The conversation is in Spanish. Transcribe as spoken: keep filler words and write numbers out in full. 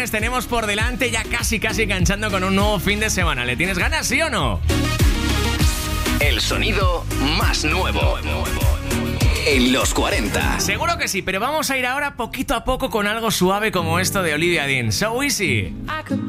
viernes tenemos por delante, ya casi casi enganchando con un nuevo fin de semana. ¿Le tienes ganas, sí o no? El sonido más nuevo en los cuarenta. Seguro que sí, pero vamos a ir ahora poquito a poco con algo suave como esto de Olivia Dean. So Easy.